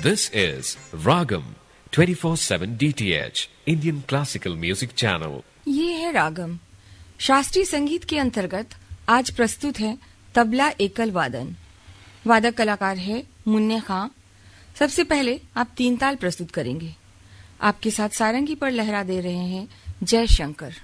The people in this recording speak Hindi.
This is Ragam 24/7 DTH Indian Classical Music Channel. ये है रागम शास्त्रीय संगीत के अंतर्गत। आज प्रस्तुत है तबला एकल वादन। वादक कलाकार है मुन्ने खां। सबसे पहले आप 3 ताल प्रस्तुत करेंगे। आपके साथ सारंगी पर लहरा दे रहे हैं जय शंकर।